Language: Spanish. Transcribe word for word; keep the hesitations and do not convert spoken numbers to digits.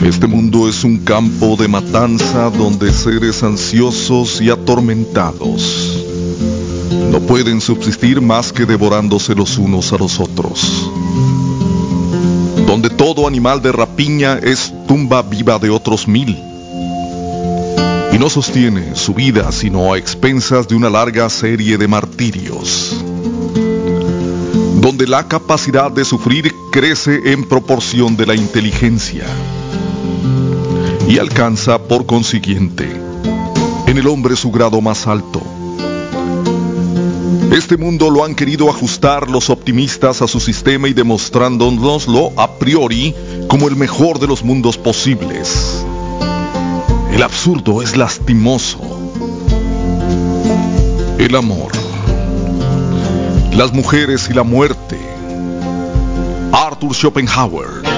Este mundo es un campo de matanza donde seres ansiosos y atormentados no pueden subsistir más que devorándose los unos a los otros. Donde todo animal de rapiña es tumba viva de otros mil y no sostiene su vida sino a expensas de una larga serie de martirios. Donde la capacidad de sufrir crece en proporción de la inteligencia y alcanza, por consiguiente, en el hombre su grado más alto. Este mundo lo han querido ajustar los optimistas a su sistema y demostrándonoslo a priori como el mejor de los mundos posibles. El absurdo es lastimoso. El amor, las mujeres y la muerte. Arthur Schopenhauer.